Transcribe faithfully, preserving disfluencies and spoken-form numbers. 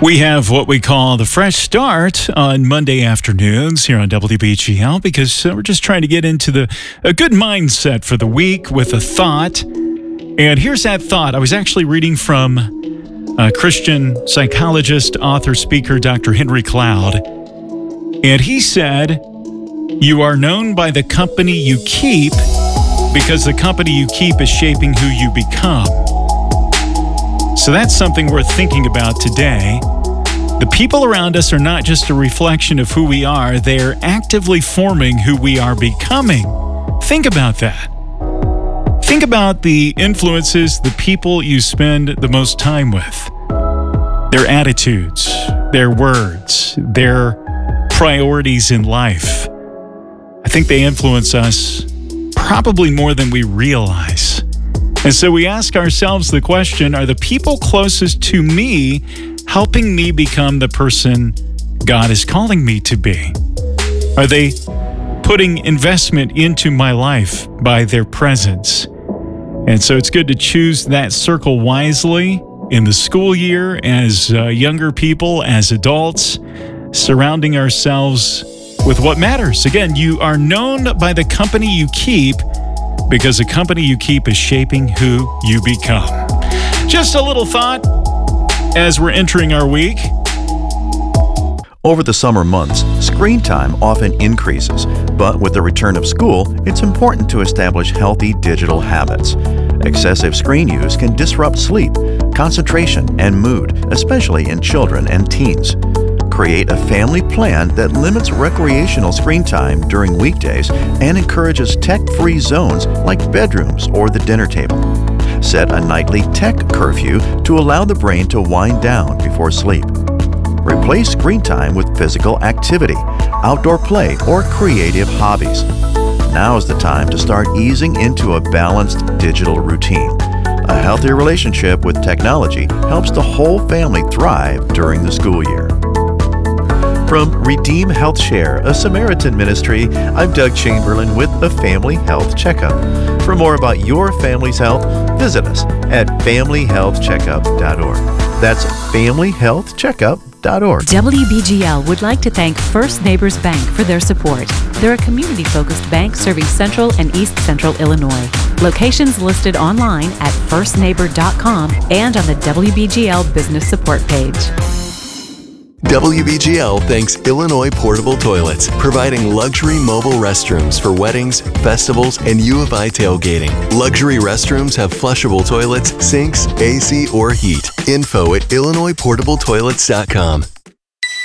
We have what we call the fresh start on Monday afternoons here on W B G L because uh, we're just trying to get into the a good mindset for the week with a thought. And here's that thought. I was actually reading from uh, Christian psychologist, author, speaker, Doctor Henry Cloud. And he said, you are known by the company you keep because the company you keep is shaping who you become. So that's something worth thinking about today. The people around us are not just a reflection of who we are, they're actively forming who we are becoming. Think about that. Think about the influences, the people you spend the most time with, their attitudes, their words, their priorities in life. I think they influence us probably more than we realize. And so we ask ourselves the question, are the people closest to me helping me become the person God is calling me to be? Are they putting investment into my life by their presence? And so it's good to choose that circle wisely in the school year as uh, younger people, as adults, surrounding ourselves with what matters. Again, you are known by the company you keep because the company you keep is shaping who you become. Just a little thought as we're entering our week. Over the summer months, screen time often increases, but with the return of school, it's important to establish healthy digital habits. Excessive screen use can disrupt sleep, concentration, and mood, especially in children and teens. Create a family plan that limits recreational screen time during weekdays and encourages tech-free zones like bedrooms or the dinner table. Set a nightly tech curfew to allow the brain to wind down before sleep. Replace screen time with physical activity, outdoor play, or creative hobbies. Now is the time to start easing into a balanced digital routine. A healthy relationship with technology helps the whole family thrive during the school year. From Redeem Health Share, a Samaritan ministry, I'm Doug Chamberlain with a Family Health Checkup. For more about your family's health, visit us at family health checkup dot org. That's family health checkup dot org. W B G L would like to thank First Neighbors Bank for their support. They're a community-focused bank serving Central and East Central Illinois. Locations listed online at first neighbor dot com and on the W B G L Business Support page. W B G L thanks Illinois Portable Toilets, providing luxury mobile restrooms for weddings, festivals, and U of I tailgating. Luxury restrooms have flushable toilets, sinks, A C, or heat. Info at illinois portable toilets dot com.